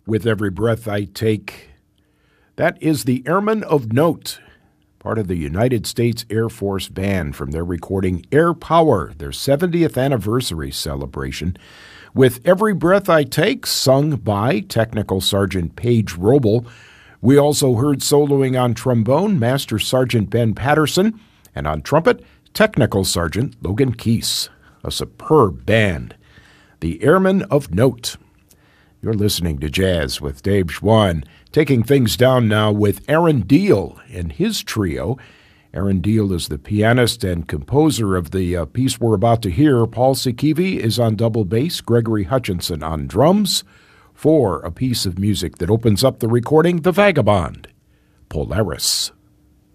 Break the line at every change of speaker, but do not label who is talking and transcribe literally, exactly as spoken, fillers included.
With Every Breath I Take. That is the Airmen of Note, part of the United States Air Force Band from their recording Air Power, their seventieth anniversary celebration. With Every Breath I Take, sung by Technical Sergeant Paige Roble. We also heard soloing on trombone, Master Sergeant Ben Patterson, and on trumpet, Technical Sergeant Logan Keese. A superb band. The Airmen of Note. You're listening to Jazz with Dave Schwann, taking things down now with Aaron Diehl and his trio. Aaron Diehl is the pianist and composer of the uh, piece we're about to hear. Paul Sikivi is on double bass, Gregory Hutchinson on drums, for a piece of music that opens up the recording, The Vagabond, Polaris.